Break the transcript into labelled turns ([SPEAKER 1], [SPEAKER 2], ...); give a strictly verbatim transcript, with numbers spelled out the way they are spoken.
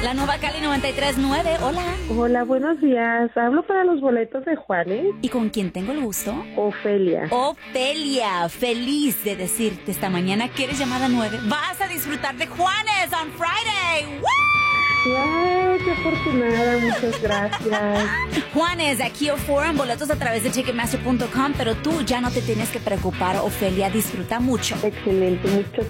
[SPEAKER 1] La Nueva Cali noventa y tres punto nueve. Hola.
[SPEAKER 2] Hola, buenos días. Hablo para los boletos de Juanes.
[SPEAKER 1] ¿Y con quién tengo el gusto?
[SPEAKER 2] Ofelia.
[SPEAKER 1] Ofelia, feliz de decirte esta mañana que eres llamada nueve. Vas a disfrutar de Juanes on Friday. ¡Woo!
[SPEAKER 2] ¡Wow! ¡Qué afortunada! Muchas gracias.
[SPEAKER 1] Juanes, aquí Forum, boletos a través de Ticketmaster punto com, pero tú ya no te tienes que preocupar, Ofelia. Disfruta mucho.
[SPEAKER 2] Excelente, muchas